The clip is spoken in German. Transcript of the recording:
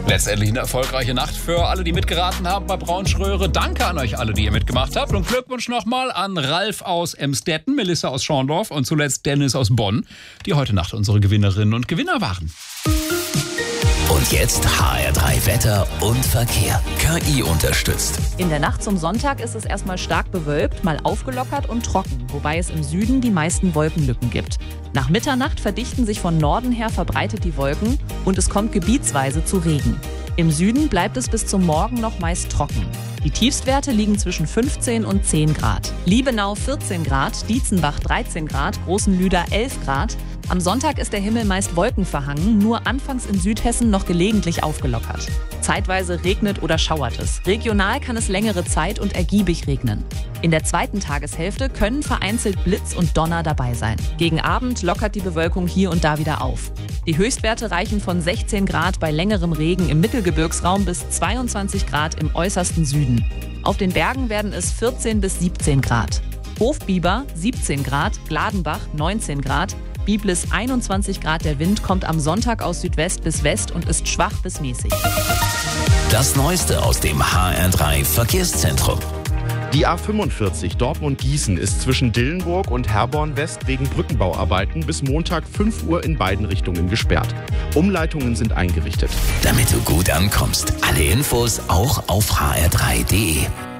Letztendlich eine erfolgreiche Nacht für alle, die mitgeraten haben bei Braunschröhre. Danke an euch alle, die ihr mitgemacht habt. Und Glückwunsch nochmal an Ralf aus Emstetten, Melissa aus Schorndorf und zuletzt Dennis aus Bonn, die heute Nacht unsere Gewinnerinnen und Gewinner waren. Und jetzt HR3 Wetter und Verkehr. KI unterstützt. In der Nacht zum Sonntag ist es erstmal stark bewölkt, mal aufgelockert und trocken, wobei es im Süden die meisten Wolkenlücken gibt. Nach Mitternacht verdichten sich von Norden her verbreitet die Wolken und es kommt gebietsweise zu Regen. Im Süden bleibt es bis zum Morgen noch meist trocken. Die Tiefstwerte liegen zwischen 15 und 10 Grad. Liebenau 14 Grad, Dietzenbach 13 Grad, Großenlüder 11 Grad. Am Sonntag ist der Himmel meist wolkenverhangen, nur anfangs in Südhessen noch gelegentlich aufgelockert. Zeitweise regnet oder schauert es. Regional kann es längere Zeit und ergiebig regnen. In der zweiten Tageshälfte können vereinzelt Blitz und Donner dabei sein. Gegen Abend lockert die Bewölkung hier und da wieder auf. Die Höchstwerte reichen von 16 Grad bei längerem Regen im Mittelgebirgsraum bis 22 Grad im äußersten Süden. Auf den Bergen werden es 14 bis 17 Grad. Hofbiber 17 Grad, Gladenbach 19 Grad, Biblis 21 Grad. Der Wind kommt am Sonntag aus Südwest bis West und ist schwach bis mäßig. Das Neueste aus dem HR3 Verkehrszentrum. Die A45 Dortmund-Gießen ist zwischen Dillenburg und Herborn West wegen Brückenbauarbeiten bis Montag 5 Uhr in beiden Richtungen gesperrt. Umleitungen sind eingerichtet. Damit du gut ankommst. Alle Infos auch auf hr3.de.